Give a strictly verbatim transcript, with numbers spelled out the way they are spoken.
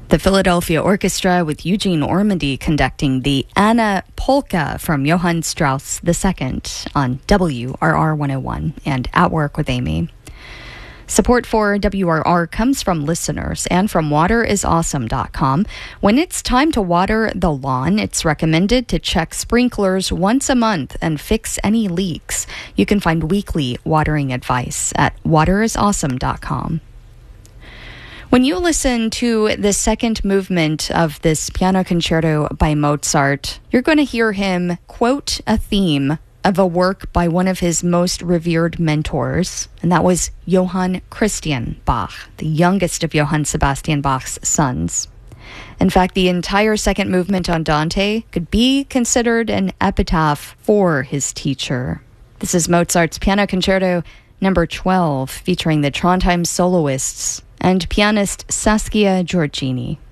The Philadelphia Orchestra with Eugene Ormandy conducting the Anna Polka from Johann Strauss the Second on W R R one oh one and At Work with Amy. Support for W R R comes from listeners and from water is awesome dot com. When it's time to water the lawn, it's recommended to check sprinklers once a month and fix any leaks. You can find weekly watering advice at water is awesome dot com. When you listen to the second movement of this piano concerto by Mozart, you're going to hear him quote a theme of a work by one of his most revered mentors, and that was Johann Christian Bach, the youngest of Johann Sebastian Bach's sons. In fact, the entire second movement Andante could be considered an epitaph for his teacher. This is Mozart's Piano Concerto number twelve, featuring the Trondheim soloists and pianist Saskia Giorgini.